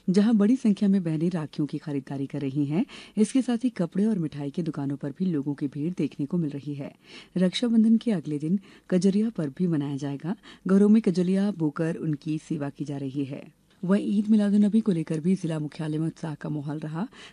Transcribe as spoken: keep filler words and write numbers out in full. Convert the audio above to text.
जहां बड़ी संख्या में बहनें राखियों की खरीदारी कर रही हैं। इसके साथ ही कपड़े और मिठाई की दुकानों पर भी लोगों की भीड़ देखने को मिल रही है। रक्षाबंधन के अगले दिन कजरिया पर्व भी मनाया जाएगा। घरों में कजलियां बोकर उनकी सेवा की जा रही है। वहीं ईद मिलादुन्नबी को लेकर भी जिला मुख्यालय में उत्साह का माहौल रहा।